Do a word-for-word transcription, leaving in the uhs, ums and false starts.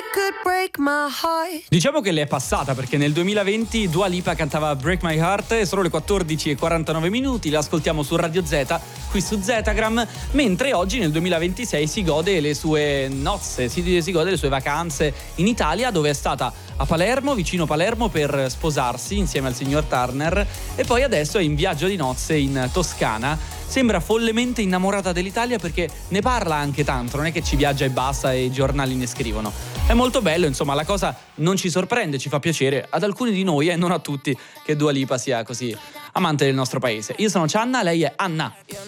could break my heart. Diciamo che le è passata, perché nel duemilaventi Dua Lipa cantava Break My Heart. Sono le quattordici e quarantanove minuti, la ascoltiamo su Radio Z, qui su Zetagram, mentre oggi nel duemilaventisei si gode le sue nozze, si, si gode le sue vacanze in Italia, dove è stata a Palermo, vicino Palermo, per sposarsi insieme al signor Turner, e poi adesso è in viaggio di nozze in Toscana. Sembra follemente innamorata dell'Italia, perché ne parla anche tanto, non è che ci viaggia e basta e i giornali ne scrivono. È molto bello, insomma, la cosa non ci sorprende, ci fa piacere ad alcuni di noi e non a tutti che Dua Lipa sia così amante del nostro paese. Io sono Cianna, lei è Anna.